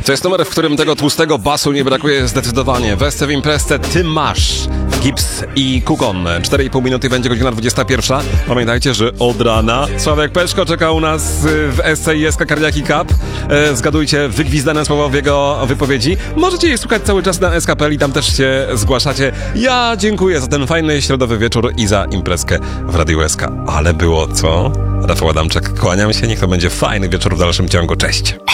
To jest numer, w którym tego tłustego basu nie brakuje zdecydowanie. Wesce w imprezce Ty masz. Gips i Kukon. 4,5 minuty będzie godzina 21. Pamiętajcie, że od rana Sławek Peszko czeka u nas w SCIS Cardiaki Cup. Zgadujcie wygwizdane słowa w jego wypowiedzi. Możecie je słuchać cały czas na SKPL i tam też się zgłaszacie. Ja dziękuję za ten fajny środowy wieczór i za imprezkę w Radiu SK. Ale było co? Rafał Adamczak, kłaniam się. Niech to będzie fajny wieczór w dalszym ciągu. Cześć.